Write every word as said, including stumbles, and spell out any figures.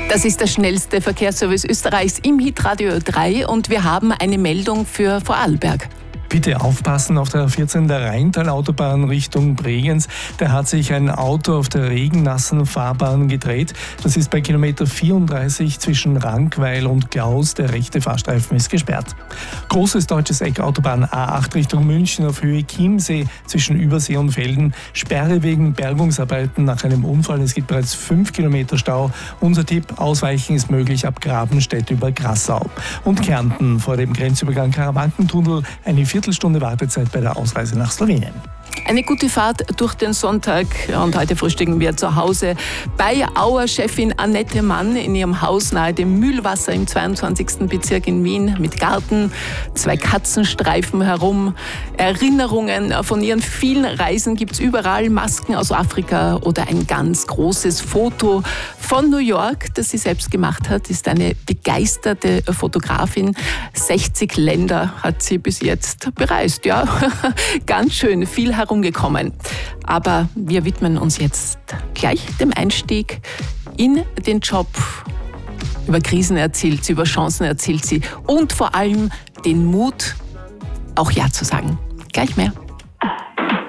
Das ist der schnellste Verkehrsservice Österreichs im Hitradio drei und wir haben eine Meldung für Vorarlberg. Bitte aufpassen auf der A vierzehn der Rheintalautobahn Richtung Bregenz. Da hat sich ein Auto auf der regennassen Fahrbahn gedreht. Das ist bei Kilometer vierunddreißig zwischen Rankweil und Klaus. Der rechte Fahrstreifen ist gesperrt. Großes deutsches Eck, Autobahn A acht Richtung München auf Höhe Chiemsee zwischen Übersee und Velden. Sperre wegen Bergungsarbeiten nach einem Unfall. Es gibt bereits fünf Kilometer Stau. Unser Tipp, ausweichen ist möglich ab Grabenstedt über Grassau. Und Kärnten vor dem Grenzübergang Karawankentunnel eine Viertelstunde Wartezeit bei der Ausreise nach Slowenien. Eine gute Fahrt durch den Sonntag und heute frühstücken wir zu Hause bei Auer-Chefin Annette Mann in ihrem Haus nahe dem Mühlwasser im zweiundzwanzigsten Bezirk in Wien mit Garten, zwei Katzenstreifen herum. Erinnerungen von ihren vielen Reisen gibt es überall, Masken aus Afrika oder ein ganz großes Foto von New York, das sie selbst gemacht hat, ist eine begeisterte Fotografin. sechzig Länder hat sie bis jetzt bereist, ja, ganz schön viel herumgekommen. Aber wir widmen uns jetzt gleich dem Einstieg in den Job. Über Krisen erzählt sie, über Chancen erzählt sie und vor allem den Mut, auch Ja zu sagen. Gleich mehr.